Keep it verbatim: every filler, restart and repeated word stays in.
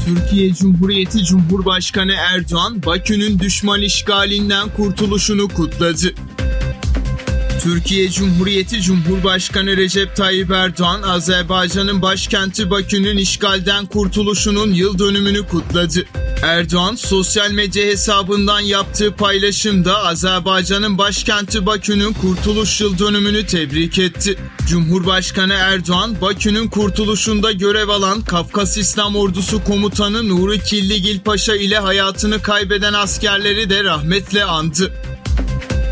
Türkiye Cumhuriyeti Cumhurbaşkanı Erdoğan, Bakü'nün düşman işgalinden kurtuluşunu kutladı. Türkiye Cumhuriyeti Cumhurbaşkanı Recep Tayyip Erdoğan, Azerbaycan'ın başkenti Bakü'nün işgalden kurtuluşunun yıl dönümünü kutladı. Erdoğan, sosyal medya hesabından yaptığı paylaşımda Azerbaycan'ın başkenti Bakü'nün kurtuluş yıl dönümünü tebrik etti. Cumhurbaşkanı Erdoğan, Bakü'nün kurtuluşunda görev alan Kafkas İslam Ordusu Komutanı Nuri Killigil Paşa ile hayatını kaybeden askerleri de rahmetle andı.